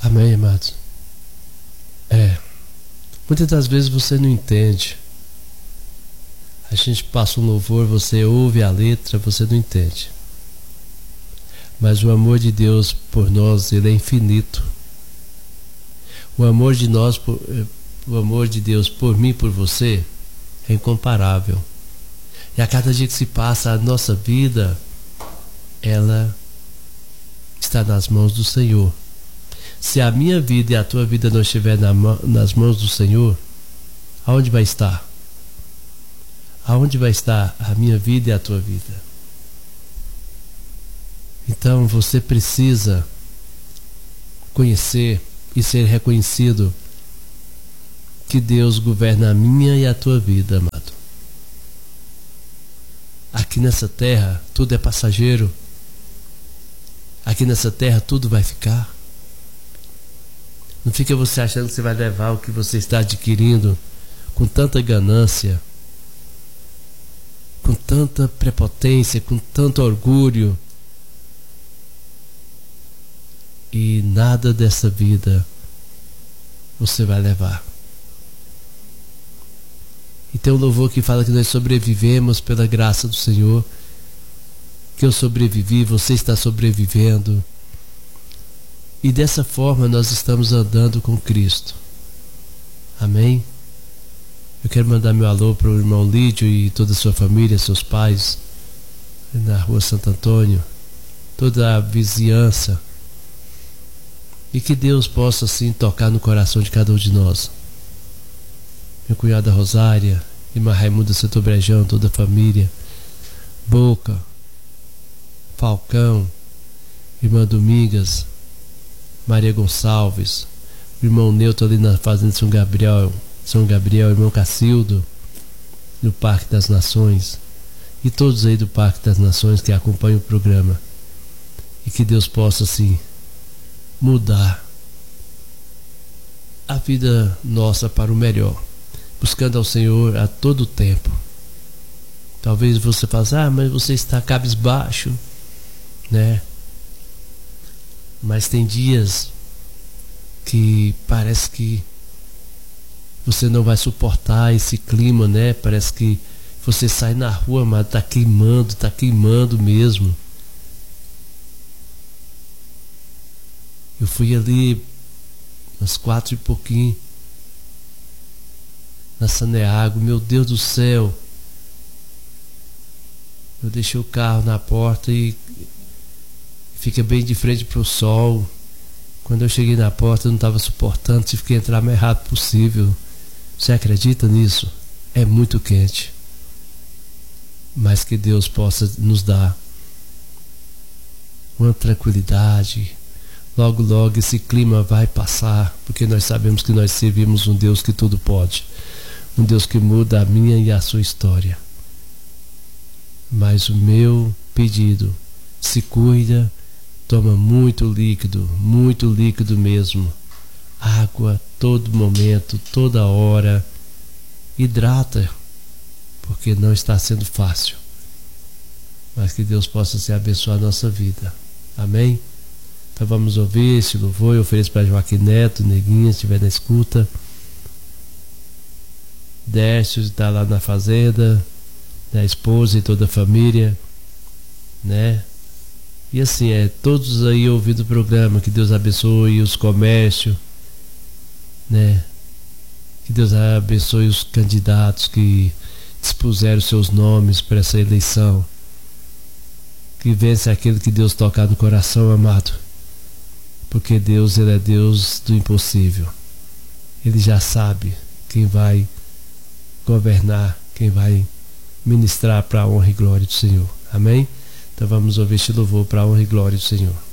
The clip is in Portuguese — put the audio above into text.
Amém, amados? Muitas das vezes você não entende. A gente passa um louvor, você ouve a letra, você não entende. Mas o amor de Deus por nós, ele é infinito. O amor de Deus por mim, por você, é incomparável. E a cada dia que se passa, a nossa vida, ela está nas mãos do Senhor. Se a minha vida e a tua vida não estiver nas mãos do Senhor, aonde vai estar? Aonde vai estar a minha vida e a tua vida? Então você precisa conhecer e ser reconhecido que Deus governa a minha e a tua vida, amado. Aqui nessa terra tudo é passageiro. Aqui nessa terra tudo vai ficar. Não fica você achando que você vai levar o que você está adquirindo com tanta ganância, com tanta prepotência, com tanto orgulho. E nada dessa vida você vai levar. E tem um louvor que fala que nós sobrevivemos pela graça do Senhor. Que eu sobrevivi, você está sobrevivendo. E dessa forma nós estamos andando com Cristo. Amém? Eu quero mandar meu alô para o irmão Lídio e toda a sua família, seus pais, na rua Santo Antônio, toda a vizinhança. E que Deus possa assim tocar no coração de cada um de nós. Minha cunhada Rosária, irmã Raimunda Setor Brejão, toda a família, Boca, Falcão, irmã Domingas, Maria Gonçalves, o irmão Neuto ali na fazenda de São Gabriel, irmão Cacildo, no Parque das Nações, e todos aí do Parque das Nações que acompanham o programa. E que Deus possa assim mudar a vida nossa para o melhor, buscando ao Senhor a todo tempo. Talvez você fale, mas você está cabisbaixo, né? Mas tem dias que parece que você não vai suportar esse clima, né? Parece que você sai na rua, mas tá queimando mesmo. Eu fui ali às 4 e pouquinho na Saneago, meu Deus do céu. Eu deixei o carro na porta e fica bem de frente para o sol. Quando eu cheguei na porta eu não estava suportando, tive que entrar o mais rápido possível. Você acredita nisso? É muito quente. Mas que Deus possa nos dar uma tranquilidade. Logo, logo esse clima vai passar, porque nós sabemos que nós servimos um Deus que tudo pode. Um Deus que muda a minha e a sua história. Mas o meu pedido, se cuida, toma muito líquido mesmo. Água todo momento, toda hora. Hidrata, porque não está sendo fácil. Mas que Deus possa se abençoar a nossa vida. Amém? Então vamos ouvir esse louvor. Eu ofereço para Joaquim Neto, Neguinha, se estiver na escuta. Décio está lá na fazenda, da esposa e toda a família, né? E assim, todos aí ouvindo o programa, que Deus abençoe os comércios, né? Que Deus abençoe os candidatos que dispuseram seus nomes para essa eleição. Que vence aquele que Deus tocar no coração, amado. Porque Deus, Ele é Deus do impossível. Ele já sabe quem vai governar, quem vai ministrar para a honra e glória do Senhor. Amém? Então vamos ouvir este louvor para a honra e glória do Senhor.